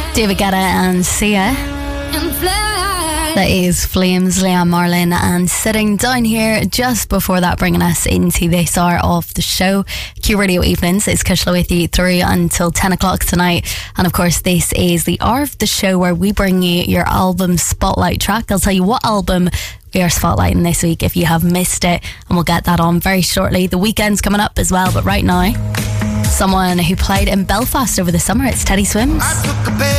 David Guetta and Sia. That is Flames, Liam Marlin, and sitting down here just before that, bringing us into this hour of the show. Q Radio Evenings. It's Kushla with you through until 10 o'clock tonight. And of course, this is the hour of the show where we bring you your album spotlight track. I'll tell you what album we are spotlighting this week if you have missed it, and we'll get that on very shortly. The weekend's coming up as well, but right now, someone who played in Belfast over the summer, it's Teddy Swims.